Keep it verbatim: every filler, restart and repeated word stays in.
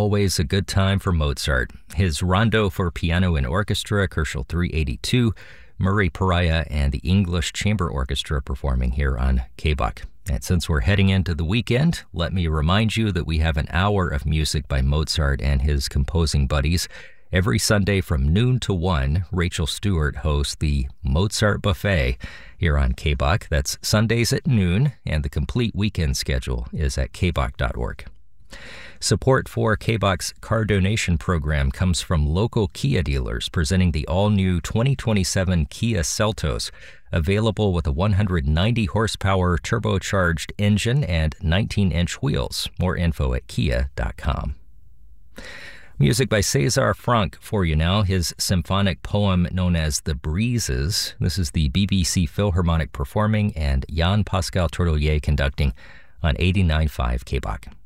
always a good time for Mozart. His Rondo for Piano and Orchestra, Herschel three eighty-two, Murray Pariah, and the English Chamber Orchestra performing here on K B U C. And since we're heading into the weekend, let me remind you that we have an hour of music by Mozart and his composing buddies. Every Sunday from noon to one, Rachel Stewart hosts the Mozart Buffet here on K B U C. That's Sundays at noon, and the complete weekend schedule is at k b u c dot org. Support for K B U C's car donation program comes from local Kia dealers presenting the all-new twenty twenty-seven Kia Seltos, available with a one hundred ninety horsepower turbocharged engine and nineteen inch wheels. More info at kia dot com. Music by César Franck for you now, his symphonic poem known as The Breezes. This is the B B C Philharmonic performing and Jan Pascal Tordelier conducting on eighty-nine point five K B U C.